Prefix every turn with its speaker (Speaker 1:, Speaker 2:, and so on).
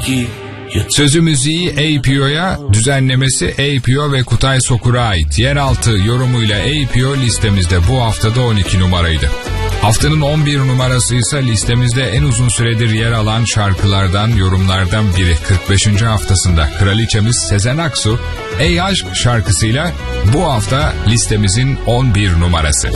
Speaker 1: ki
Speaker 2: Sözü müziği APO'ya, düzenlemesi APO ve Kutay Sokur'a ait. Yeraltı yorumuyla APO listemizde bu haftada 12 numaraydı. Haftanın 11 numarası ise listemizde en uzun süredir yer alan şarkılardan, yorumlardan biri. 45. haftasında kraliçemiz Sezen Aksu, Ey Aşk şarkısıyla bu hafta listemizin 11 numarası.